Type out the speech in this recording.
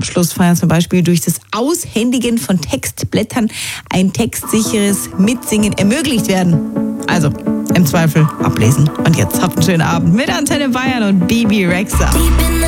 Abschlussfeiern zum Beispiel durch das Aushändigen von Textblättern ein textsicheres Mitsingen ermöglicht werden. Also im Zweifel ablesen. Und jetzt habt einen schönen Abend mit Antenne Bayern und Bibi Rexha.